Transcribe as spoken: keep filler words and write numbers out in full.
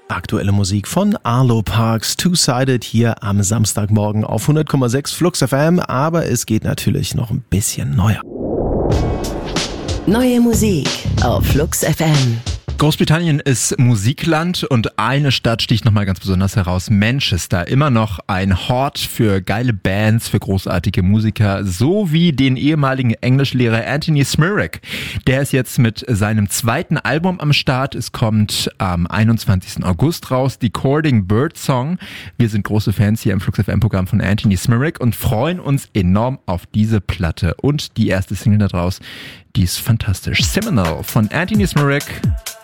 Aktuelle Musik von Arlo Parks, Two-Sided hier am Samstagmorgen auf hundert Komma sechs Flux F M, aber es geht natürlich noch ein bisschen neuer. Neue Musik auf Flux F M. Großbritannien ist Musikland und eine Stadt sticht nochmal ganz besonders heraus. Manchester, immer noch ein Hort für geile Bands, für großartige Musiker, so wie den ehemaligen Englischlehrer Anthony Smirek. Der ist jetzt mit seinem zweiten Album am Start. Es kommt am einundzwanzigsten August raus, Decoding Birdsong. Wir sind große Fans hier im Flux F M-Programm von Anthony Smirek und freuen uns enorm auf diese Platte. Und die erste Single daraus, die ist fantastisch. Seminal von Anthony Smirek.